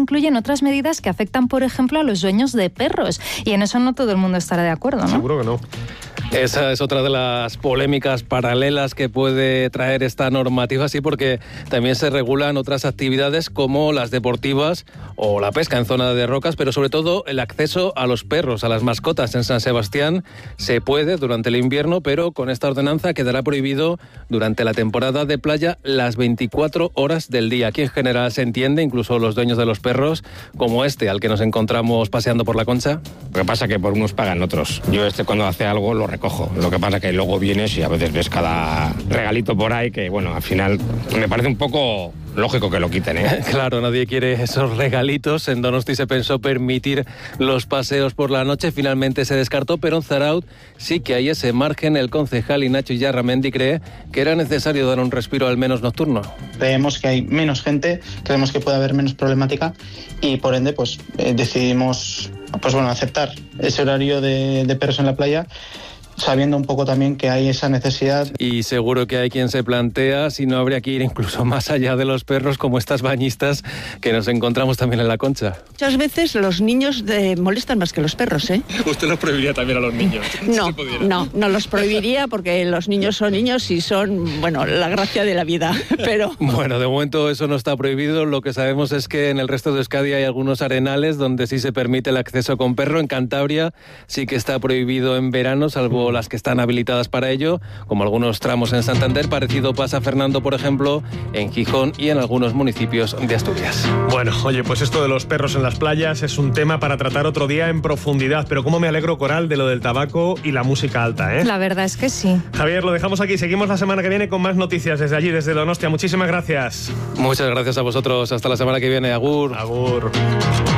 incluyen otras medidas que afectan, por ejemplo, a los dueños de perros. Y en eso no todo el mundo estará de acuerdo, ¿no? Seguro que no. Esa es otra de las polémicas paralelas que puede traer esta normativa, sí, porque también se regulan otras actividades como las deportivas o la pesca en zona de rocas, pero sobre todo el acceso a los perros, a las mascotas en San Sebastián. Se puede durante el invierno, pero con esta ordenanza quedará prohibido durante la temporada de playa las 24 horas del día. Aquí en general se entiende, incluso los dueños de los perros, como este al que nos encontramos paseando por la Concha. Lo que pasa es que por unos pagan otros. Yo cuando hace algo lo recojo. Lo que pasa es que luego vienes y a veces ves cada regalito por ahí que, bueno, al final me parece un poco lógico que lo quiten, ¿eh? Claro, nadie quiere esos regalitos. En Donosti se pensó permitir los paseos por la noche. Finalmente se descartó, pero en Zarautz sí que hay ese margen. El concejal Ignacio Illarramendi cree que era necesario dar un respiro al menos nocturno. Creemos que hay menos gente, creemos que puede haber menos problemática y por ende decidimos aceptar ese horario de perros en la playa, sabiendo un poco también que hay esa necesidad. Y seguro que hay quien se plantea si no habría que ir incluso más allá de los perros, como estas bañistas que nos encontramos también en la Concha. Muchas veces los niños molestan más que los perros, ¿eh? ¿Usted los prohibiría también a los niños? No los prohibiría porque los niños son niños y son, la gracia de la vida, pero... Bueno, de momento eso no está prohibido. Lo que sabemos es que en el resto de Euskadi hay algunos arenales donde sí se permite el acceso con perro. En Cantabria sí que está prohibido en verano, salvo las que están habilitadas para ello, como algunos tramos en Santander. Parecido pasa, Fernando, por ejemplo, en Gijón y en algunos municipios de Asturias. Bueno, oye, pues esto de los perros en las playas es un tema para tratar otro día en profundidad, pero cómo me alegro, Coral, de lo del tabaco y la música alta, ¿eh? La verdad es que sí. Javier, lo dejamos aquí. Seguimos la semana que viene con más noticias desde allí, desde Donostia. Muchísimas gracias. Muchas gracias a vosotros. Hasta la semana que viene. Agur. Agur.